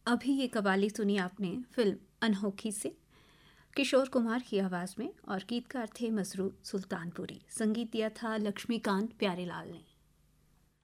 अभी ये कवाली सुनी आपने फिल्म अनहोनी से, किशोर कुमार की आवाज़ में, और गीतकार थे मसरूर सुल्तानपुरी। संगीत दिया था लक्ष्मीकांत प्यारेलाल ने।